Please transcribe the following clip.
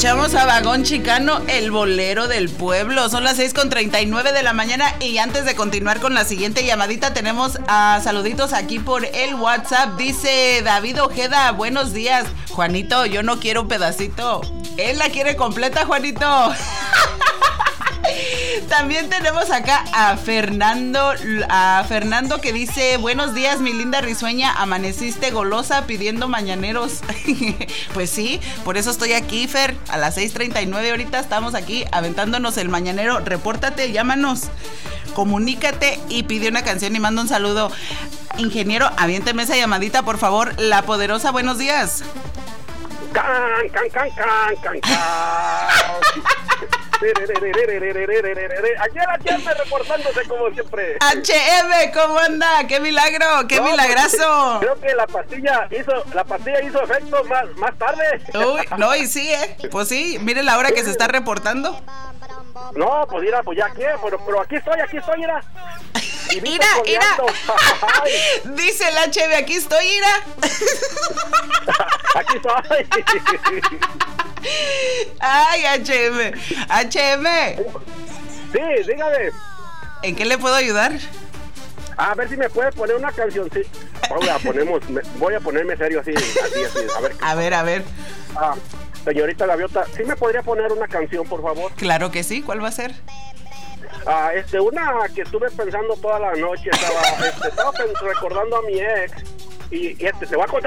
Escuchamos a Vagón Chicano, el bolero del pueblo. Son las 6:39 de la mañana y antes de continuar con la siguiente llamadita tenemos a saluditos aquí por el WhatsApp. Dice David Ojeda, buenos días. Juanito, yo no quiero un pedacito. Él la quiere completa, Juanito. También tenemos acá a Fernando que dice, buenos días mi linda risueña, amaneciste golosa pidiendo mañaneros. Pues sí, por eso estoy aquí, Fer, a las 6:39 ahorita estamos aquí aventándonos el mañanero. Repórtate, llámanos, comunícate y pide una canción y manda un saludo. Ingeniero, aviénteme esa llamadita, por favor. La Poderosa, buenos días. Can. Aquí reportándose como siempre. HM, ¿cómo anda? ¡Qué milagro! ¡Qué milagrazo! Creo que la pastilla hizo efecto más tarde. Uy, no, y sí, pues sí, mire la hora que se está reportando. No, pues mira, pues ya qué, pero aquí estoy, mira. Mira. Dice el HM, aquí estoy, mira. Aquí estoy. Ay, HM. Sí, dígame. ¿En qué le puedo ayudar? A ver si me puede poner una canción, sí. Voy a ponerme serio así. A ver. Señorita Gaviota, ¿sí me podría poner una canción, por favor? Claro que sí, ¿cuál va a ser? Una que estuve pensando toda la noche, estaba recordando a mi ex y te voy a contar